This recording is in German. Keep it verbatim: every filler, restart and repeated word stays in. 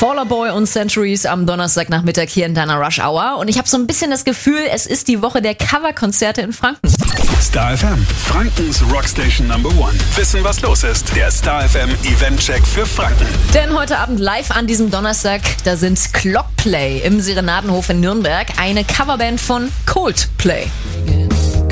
Fall Out Boy und Centuries am Donnerstagnachmittag hier in deiner Rush Hour. Und ich habe so ein bisschen das Gefühl, es ist die Woche der Coverkonzerte in Franken. Star F M, Frankens Rockstation Number One. Wissen, was los ist. Der Star F M Eventcheck für Franken. Denn heute Abend live an diesem Donnerstag, da sind Clockplay im Serenadenhof in Nürnberg, eine Coverband von Coldplay.